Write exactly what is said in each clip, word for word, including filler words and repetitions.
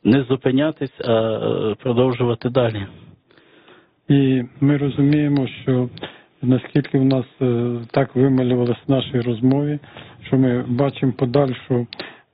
не зупинятись, а продовжувати далі. І ми розуміємо, що наскільки в нас так вималювалося в нашій розмові, що ми бачимо подальшу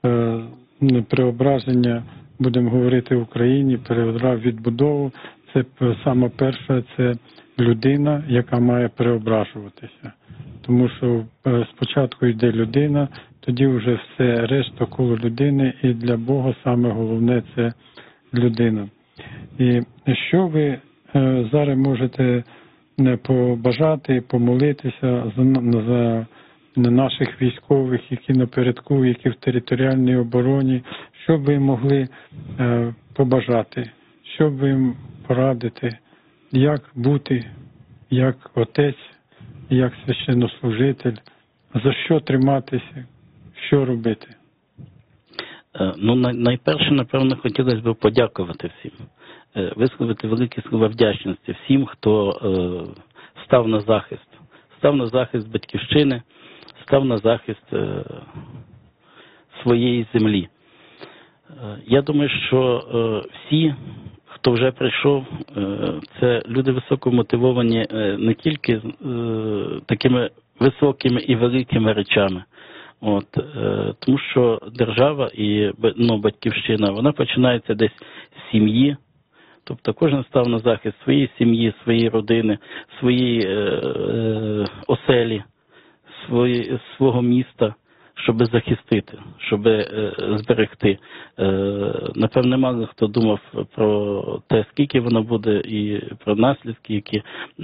преображення, будемо говорити в Україні, переобрав відбудову. Це саме перше, це людина, яка має переображуватися. Тому що спочатку йде людина, тоді вже все решта коло людини, і для Бога саме головне – це людина. І що ви зараз можете побажати, помолитися за, за наших військових, які напередку, які в територіальній обороні, що б ви могли побажати, що б ви їм порадити, як бути, як отець, як священнослужитель, за що триматися, що робити? Ну, найперше, напевно, хотілося б подякувати всім. Висловити великі слова вдячності всім, хто е, став на захист. Став на захист Батьківщини, став на захист е, своєї землі. Е, я думаю, що е, всі, хто вже прийшов, е, це люди високо мотивовані е, не тільки е, такими високими і великими речами. От, е, тому що держава і ну, Батьківщина, вона починається десь з сім'ї. Тобто кожен став на захист своєї сім'ї, своєї родини, своєї е, е, оселі, свої, свого міста, щоб захистити, щоб е, зберегти. Е, напевне, мало хто думав про те, скільки воно буде, і про наслідки, які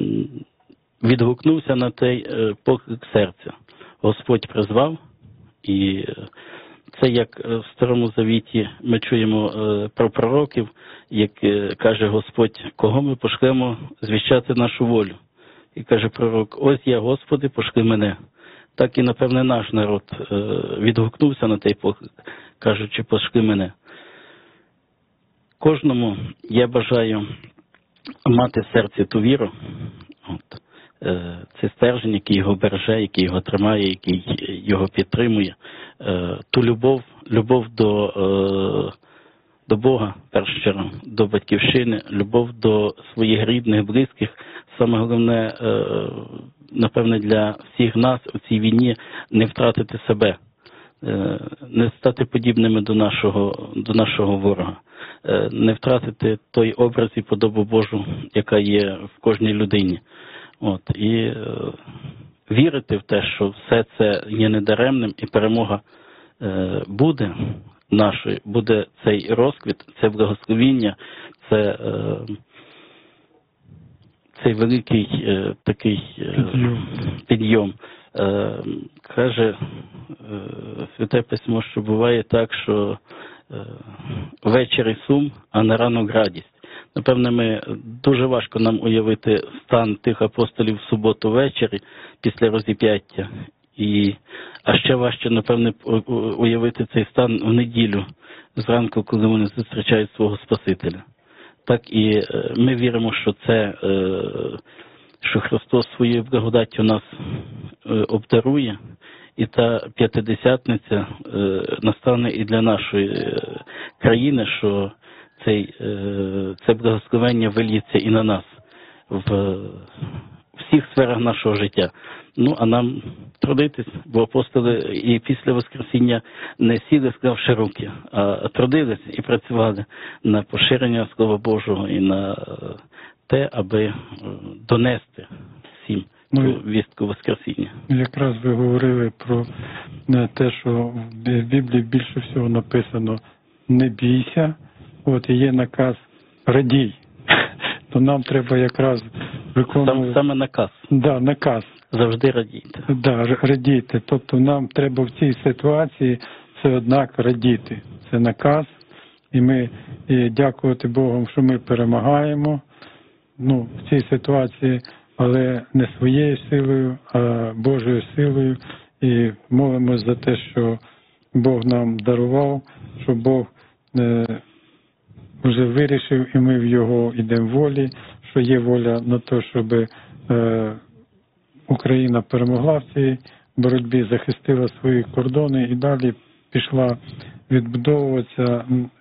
відгукнувся на той е, поклик серця. Господь призвав, і це як в Старому Завіті ми чуємо е, про пророків, як е, каже Господь, кого ми пошлемо звіщати нашу волю. І каже пророк, ось я, Господи, пошли мене. Так і, напевне, наш народ е, відгукнувся на той поклик, кажучи, пошли мене. Кожному я бажаю мати в серці ту віру, от, е, це стержень, який його береже, який його тримає, який його підтримує, е, ту любов, любов до, е, до Бога, перш чергу, до Батьківщини, любов до своїх рідних, близьких. Саме головне, е, напевне, для всіх нас у цій війні не втратити себе, е, не стати подібними до нашого, до нашого ворога, е, не втратити той образ і подобу Божу, яка є в кожній людині. От, і е, вірити в те, що все це є недаремним і перемога е, буде нашою, буде цей розквіт, це благословіння, це е, цей великий е, такий е, підйом. Е, каже е, Святе Письмо, що буває так, що е, ввечері сум, а на ранок радість. Напевне, ми дуже важко нам уявити стан тих апостолів в суботу ввечері після розіп'яття. І, а ще важче, напевне, уявити цей стан в неділю, зранку, коли вони зустрічають свого Спасителя. Так і ми віримо, що це, що Христос своєю благодаттю нас обдарує, і та п'ятидесятниця настане і для нашої країни, що цей, це благословення вильється і на нас в всіх сферах нашого життя. Ну, а нам трудитись, бо апостоли і після Воскресіння не сіли, склавши руки, а трудились і працювали на поширення Слова Божого і на те, аби донести всім ну, цю вістку Воскресіння. Якраз ви говорили про те, що в Біблії більше всього написано «не бійся», от і є наказ «радій». То нам треба якраз виконувати... Сам, саме наказ. Да, наказ. Завжди радійте. Да, радійте. Тобто нам треба в цій ситуації все однак радіти. Це наказ. І ми і дякувати Богу, що ми перемагаємо ну, в цій ситуації, але не своєю силою, а Божою силою. І молимось за те, що Бог нам дарував, що Бог е, вже вирішив, і ми в Його йдемо волі, що є воля на те, щоб е, Україна перемогла в цій боротьбі, захистила свої кордони і далі пішла відбудовуватися